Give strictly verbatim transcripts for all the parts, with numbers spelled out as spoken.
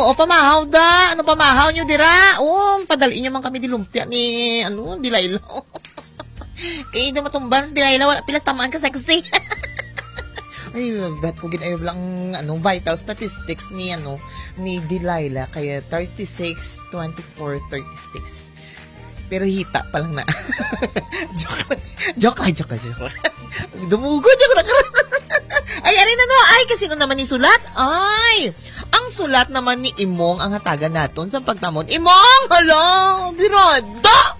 Oo, pamahaw da. Ano pamahaw nyo dira? Oo, padaliin nyo man kami di lumpia ni, ano, di Layla. Kaya hindi matumban si di Layla, wala pilas tamaan ka sexy. Ay, bet ko ginayon lang ano, vital statistics ni ano ni Delilah kaya thirty-six, twenty-four, thirty-six. Pero hita pa lang na. joke lang, joke lang, joke lang, joke lang. Dumugod ako na karoon. Ay, arin na no, ay, kasi no naman ni sulat. Ay, ang sulat naman ni Imong ang hatagan naton sa pagtamon. Imong, hala, birada!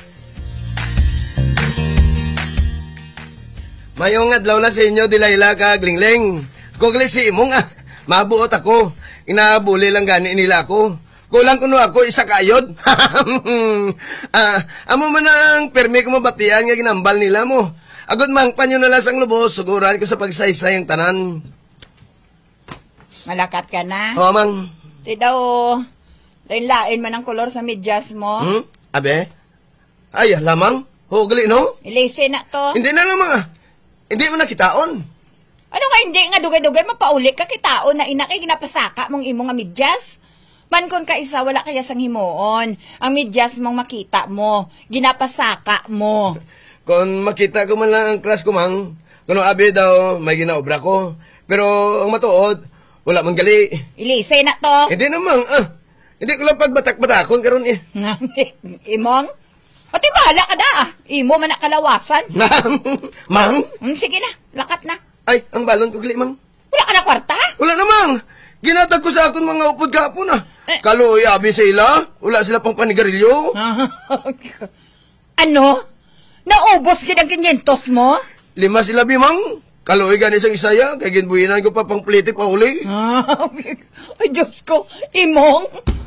Mayong adlaw na sa inyo, Delilah ka, Glingling. Kung si Imong, ah, mabuot ako. Inabuli lang gani nila ako. Kulang kuno ako, isa kayod. ah, amo man ang permi ko mabatian nga ginambal nila mo. Agad mang panyo na lang sang lubos, suguran ko sa pagsaysay ang tanan. Malakat ka na? Oo, mang. Di daw, lain-lain man ang kolor sa medyas mo. Hmm? Abe? Ay, lamang. Hugli, no? Ilise na to. Hindi na lamang, ah. Hindi mo nakitaon. Ano nga hindi nga dugay-dugay mapauli ka kitaon na ina kay ginapasaka mong imo nga medyas? Man kon ka isa wala kaya sang himuon. Ang medyas mong makita mo, ginapasaka mo. Kung makita ko man lang ang class ko, mang, kuno abi daw may ginaobra ko. Pero ang matuod, wala man gali. Ilise na to. Hindi namang, ah. Hindi ko lang pagbatak-batakon karon eh. Imong? Pati bahala ka da, ah. Imo man nakalawasan. Mang? Hmm, sige na, lakat na. Ay, ang balon ko gali, mang. Wala ka na kwarta? Wala namang. Ginatag ko sa akon mga upod kahapon, ah. Eh. Kaluoy abi sa ila. Wala sila pang panigarilyo. Ano? Naubos gid ang kinyentos mo? Lima sila, bimang. Kaluoy gani sang isaya. Kaya ginbuhinan ko pa pang plitik pa uli. Ay, Diyos ko. Imong.